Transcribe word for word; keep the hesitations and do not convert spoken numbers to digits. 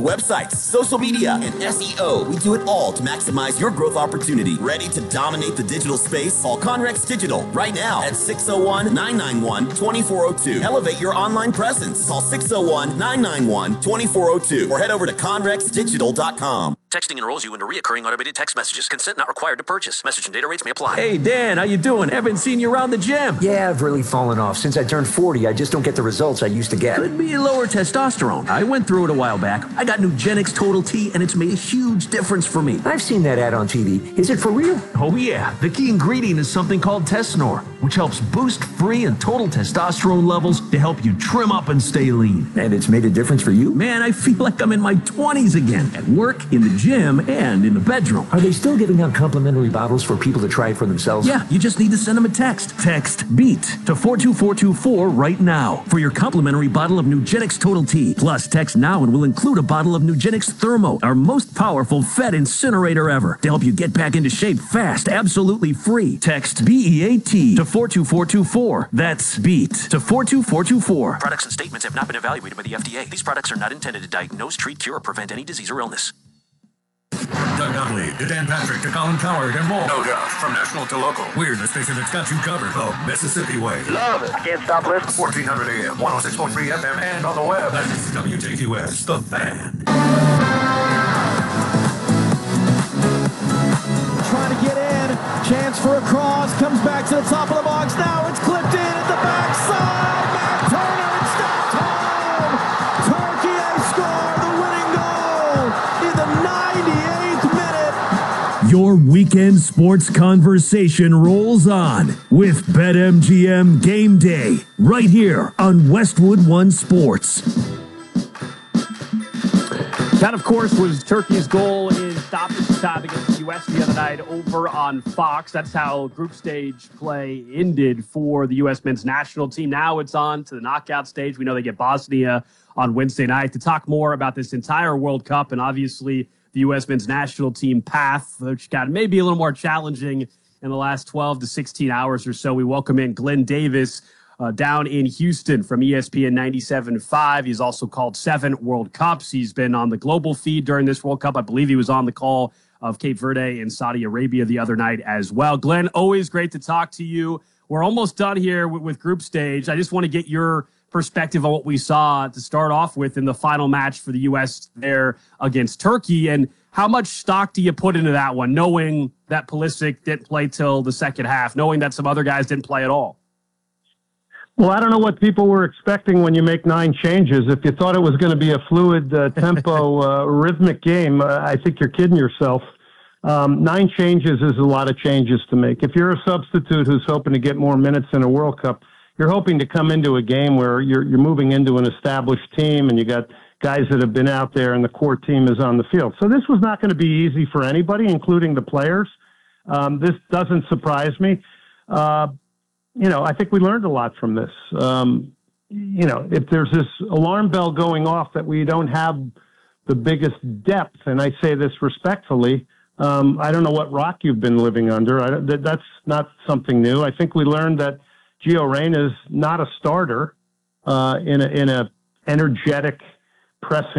Websites, social media, and S E O. We do it all to maximize your growth opportunity. Ready to dominate the digital space? Call Conrex Digital right now at six oh one, nine nine one, two four oh two. Elevate your online presence. Call six oh one, nine nine one, two four oh two or head over to conrex digital dot com. Texting enrolls you into recurring automated text messages. Consent not required to purchase. Message and data rates may apply. Hey, Dan, how you doing? Haven't seen you around the gym. Yeah, I've really fallen off. Since I turned forty, I just don't get the results I used to get. Could be lower testosterone. I went through it a while back. I got Nugenix Total T, and it's made a huge difference for me. I've seen that ad on T V. Is it for real? Oh, yeah. The key ingredient is something called Tesnor, which helps boost free and total testosterone levels to help you trim up and stay lean. And it's made a difference for you? Man, I feel like I'm in my twenties again, at work, in the gym, and in the bedroom. Are they still giving out complimentary bottles for people to try it for themselves? Yeah, you just need to send them a text. Text BEAT to four two four two four right now for your complimentary bottle of Nugenix Total T. Plus, text now and we'll include a bottle of Nugenix Thermo, our most powerful fat incinerator ever, to help you get back into shape fast, absolutely free. Text B E A T to four two four two four. That's BEAT to four two four two four. Products and statements have not been evaluated by the F D A. These products are not intended to diagnose, treat, cure, or prevent any disease or illness. Doug Gottlieb to Dan Patrick to Colin Coward and more. No doubt. From national to local. We're the station that's got you covered. The Mississippi way. Love it. I can't stop listening. fourteen hundred A M, one oh six point three F M, and on the web. That's W J Q S, The Fan. Trying to get in. Chance for a cross. Comes back to the top of the box. Now it's clipped in at the backside. Matt Turner, it's stopped home. Turkey has scored the winning goal in the ninety-eighth minute. Your weekend sports conversation rolls on with BetMGM Game Day right here on Westwood One Sports. That, of course, was Turkey's goal in stoppage time against the U S the other night over on Fox. That's how group stage play ended for the U S men's national team. Now it's on to the knockout stage. We know they get Bosnia on Wednesday night. To talk more about this entire World Cup and obviously the U S men's national team path, which got maybe a little more challenging in the last twelve to sixteen hours or so, we welcome in Glenn Davis, Uh, down in Houston from E S P N ninety-seven point five. He's also called seven World Cups. He's been on the global feed during this World Cup. I believe he was on the call of Cape Verde and Saudi Arabia the other night as well. Glenn, always great to talk to you. We're almost done here with, with group stage. I just want to get your perspective on what we saw to start off with in the final match for the U S there against Turkey. And how much stock do you put into that one, knowing that Pulisic didn't play till the second half, knowing that some other guys didn't play at all? Well, I don't know what people were expecting when you make nine changes. If you thought it was going to be a fluid uh, tempo, uh, rhythmic game, uh, I think you're kidding yourself. Um, nine changes is a lot of changes to make. If you're a substitute who's hoping to get more minutes in a World Cup, you're hoping to come into a game where you're you're moving into an established team and you got guys that have been out there and the core team is on the field. So this was not going to be easy for anybody, including the players. Um, this doesn't surprise me. Uh, You know, I think we learned a lot from this. Um, you know, if there's this alarm bell going off that we don't have the biggest depth, and I say this respectfully, um, I don't know what rock you've been living under. I, that, that's not something new. I think we learned that Gio Reyna is not a starter uh, in a in a energetic pressing